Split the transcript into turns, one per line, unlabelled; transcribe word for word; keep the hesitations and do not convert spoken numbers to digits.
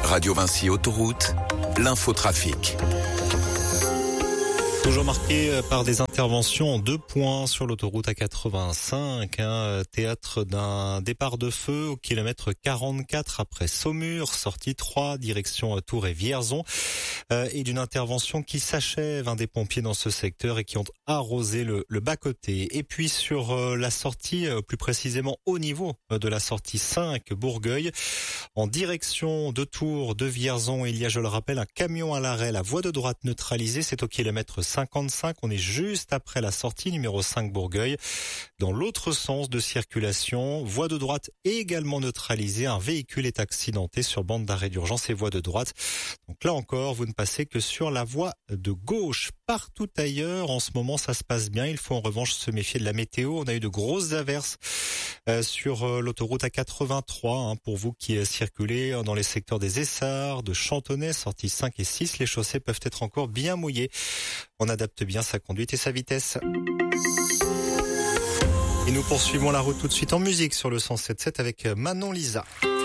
Radio Vinci Autoroute, l'infotrafic.
Toujours marqué par des interventions en deux points sur l'autoroute A quatre-vingt-cinq, hein, théâtre d'un départ de feu au kilomètre quarante-quatre après Saumur, sortie trois, direction Tours et Vierzon, euh, et d'une intervention qui s'achève, hein, des pompiers dans ce secteur et qui ont arrosé le, le bas-côté. Et puis sur euh, la sortie, euh, plus précisément au niveau de la sortie cinq, Bourgueil, en direction de Tours, de Vierzon, il y a, je le rappelle, un camion à l'arrêt, la voie de droite neutralisée, c'est au kilomètre cinquante-cinq, on est juste après la sortie numéro cinq Bourgueil. Dans l'autre sens de circulation, voie de droite également neutralisée, un véhicule est accidenté sur bande d'arrêt d'urgence et voie de droite. Donc là encore, vous ne passez que sur la voie de gauche. Partout ailleurs, en ce moment, ça se passe bien. Il faut en revanche se méfier de la météo. On a eu de grosses averses euh, sur euh, l'autoroute A quatre-vingt-trois. Hein, pour vous qui euh, circulez dans les secteurs des Essarts, de Chantonnay, sorties cinq et six, les chaussées peuvent être encore bien mouillées. On adapte bien sa conduite et sa vitesse. Et nous poursuivons la route tout de suite en musique sur le cent sept virgule sept avec Manon Lisa.